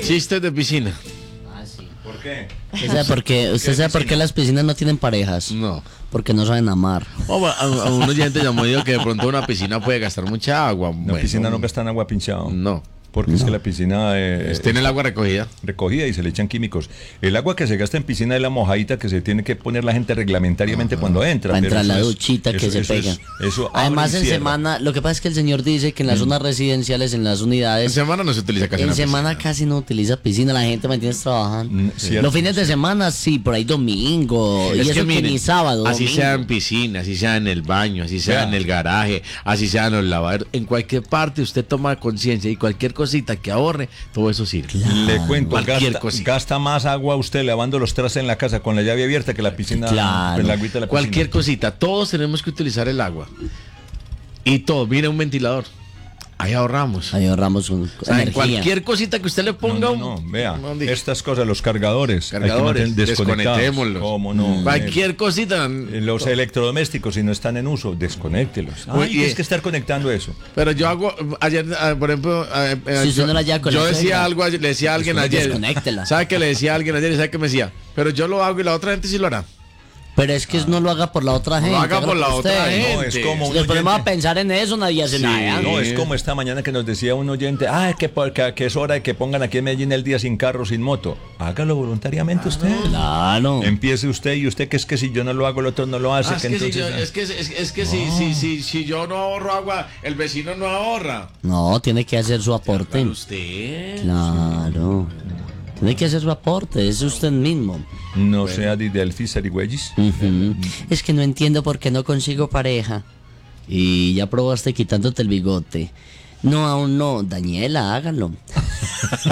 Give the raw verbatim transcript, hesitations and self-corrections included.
Chistes de piscina. ¿Por qué? ¿Usted sabe por qué, usted sabe por qué las piscinas no tienen parejas? No. Porque no saben amar. Oh, a, a un oyente llamó y dijo que de pronto una piscina puede gastar mucha agua. La Bueno, piscina no gasta en agua pinchado. No. Porque No. es que la piscina eh, Tiene el agua recogida. recogida y se le echan químicos. El agua que se gasta en piscina es la mojadita que se tiene que poner la gente reglamentariamente cuando entra. Para pero entrar la eso es- duchita que eso- se eso pega. es- eso abre Además, y en cierra. semana, lo que pasa es que el señor dice que en las zonas residenciales, en las En unidades, semana no se utiliza casi en una semana piscina. casi no utiliza piscina, la gente mantiene trabajando. Mm, cierto. Los fines de semana sí, por ahí domingo, y Es eso que, miren, ni sábado. así domingo. sea en piscina, así sea en el baño, así sea Vea. en el garaje, así sea en los lavaderos, en cualquier parte usted toma conciencia y cualquier cosita que ahorre, todo eso sirve. Le cuento, Cualquier gasta, cosita. gasta más agua usted lavando los trastes en la casa con la llave abierta que la piscina. Claro. el agüita de la Cualquier piscina. cosita, todos tenemos que utilizar el agua. Y todo, mire un ventilador. Ahí ahorramos. Ahí ahorramos un, O sea, en energía. cualquier cosita que usted le No, ponga no, no, un- vea, no, dije, estas cosas, los cargadores, hay que cargadores, mantener desconectados. desconectémoslos. ¿Cómo no? Cualquier cosita. Eh, Los electrodomésticos, si no están en uso, desconéctelos. Uy, Ay, y- tienes que estar conectando eso. Pero yo hago, ayer, ah, por ejemplo, ah, eh, Si usted yo, no la lleva con yo la decía suegra, algo, ayer- le decía a alguien ayer. desconéctela. ¿Sabe qué le decía a alguien ayer? ¿Y sabe qué me decía? Pero yo lo hago y la otra gente sí lo hará. Pero es que no lo haga por la otra No gente. lo haga hágalo por la usted. otra gente. No, es como Si un nos ponemos a oyente- pensar en eso, nadie hace Sí. nada. No, Sí. es como esta mañana que nos decía un oyente, ah, que, por- que, que es hora de que pongan aquí en Medellín el día sin carro, sin moto. Hágalo voluntariamente usted. Claro. Empiece usted y usted que es que si yo no lo hago, el otro no lo hace. Ah, es que que, si, entonces, yo, es que, es, es que si, si, si, si yo no ahorro agua, el vecino no ahorra. No, tiene que hacer su aporte. Pero usted. Claro. Tiene que hacer su aporte, es usted mismo. no sea de Delphi Sarigüeyes. Ujú. Es que no entiendo por qué no consigo pareja. Y ya probaste quitándote el bigote. No, aún no. Daniela, hágalo.